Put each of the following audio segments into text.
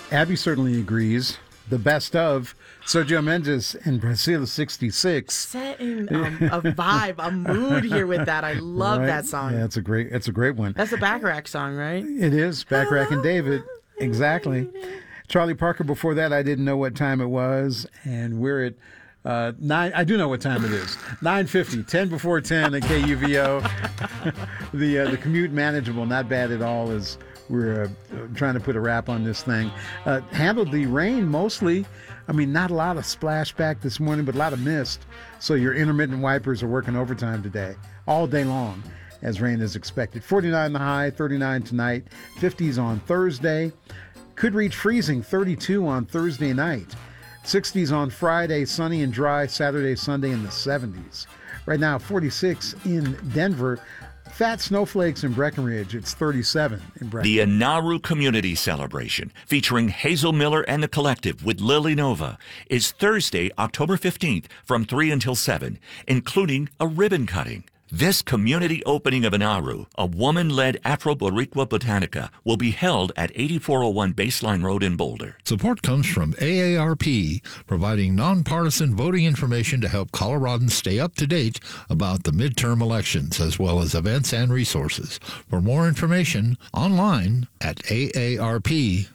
Abby certainly agrees. The best of Sergio Mendes and Brazil 66. Setting a vibe, a mood here with that. I love that song. Yeah, it's a great one. That's a Bacharach song, right? It is. Bacharach and David. Exactly. Charlie Parker before that, I didn't know what time it was. And we're at 9. I do know what time it is. 9:50, 10 before 10 at KUVO. The commute manageable, not bad at all as we're trying to put a wrap on this thing. Handled the rain mostly. I mean, not a lot of splashback this morning, but a lot of mist. So your intermittent wipers are working overtime today, all day long, as rain is expected. 49 the high, 39 tonight, 50s on Thursday. Could reach freezing, 32 on Thursday night. 60s on Friday, sunny and dry, Saturday, Sunday in the 70s. Right now, 46 in Denver. Fat snowflakes in Breckenridge. It's 37 in Breckenridge. The Inaru Community Celebration, featuring Hazel Miller and the Collective with Lily Nova, is Thursday, October 15th from 3 until 7, including a ribbon cutting. This community opening of Inaru, a woman-led Afro-Boricua Botanica, will be held at 8401 Baseline Road in Boulder. Support comes from AARP, providing nonpartisan voting information to help Coloradans stay up to date about the midterm elections, as well as events and resources. For more information, online at aarp.org/co.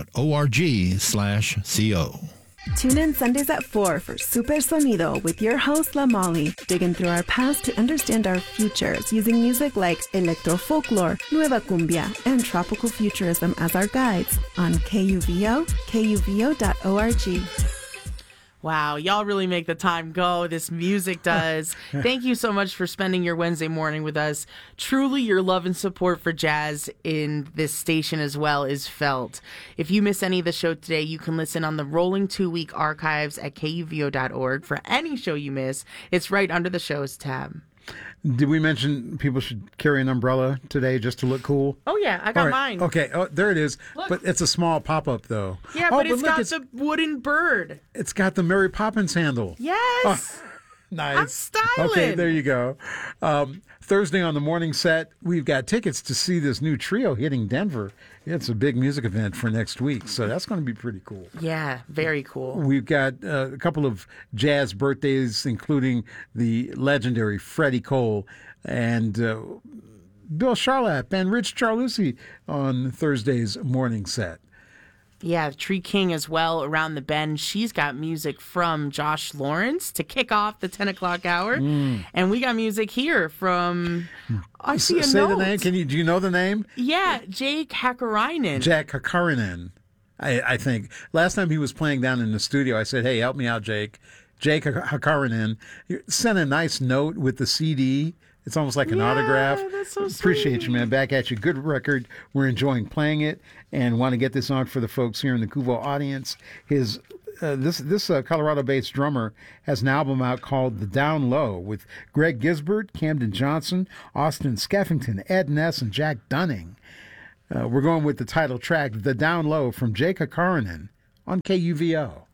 Tune in Sundays at 4 for Super Sonido with your host, La Molly, digging through our past to understand our futures using music like electro-folklore, nueva cumbia, and tropical futurism as our guides on KUVO, KUVO.org. Wow, y'all really make the time go. This music does. Thank you so much for spending your Wednesday morning with us. Truly, your love and support for jazz in this station as well is felt. If you miss any of the show today, you can listen on the rolling 2-week archives at KUVO.org. For any show you miss, it's right under the shows tab. Did we mention people should carry an umbrella today just to look cool? Oh, yeah. I got mine. Okay. Oh, there it is. Look. But it's a small pop-up, though. Yeah, but it's got the wooden bird. It's got the Mary Poppins handle. Yes. Oh, nice. I'm styling. Okay, there you go. Thursday on the morning set, we've got tickets to see this new trio hitting Denver. It's a big music event for next week, so that's going to be pretty cool. Yeah, very cool. We've got a couple of jazz birthdays, including the legendary Freddie Cole and Bill Charlap and Rich Charlucci on Thursday's morning set. Yeah, Tree King as well around the bend. She's got music from Josh Lawrence to kick off the 10 o'clock hour. And we got music here from, I see a note. Say the name. Do you know the name? Yeah, Jake Hakkarainen. Jack Hakkarainen, I think. Last time he was playing down in the studio, I said, hey, help me out, Jake. Jake Hakkarainen sent a nice note with the CD. It's almost like an autograph. That's so sweet. Appreciate you, man. Back at you. Good record. We're enjoying playing it and want to get this on for the folks here in the Kuvo audience. This Colorado-based drummer has an album out called The Down Low with Greg Gisbert, Camden Johnson, Austin Skeffington, Ed Ness, and Jack Dunning. We're going with the title track, The Down Low, from Jake Hakkarainen on KUVO.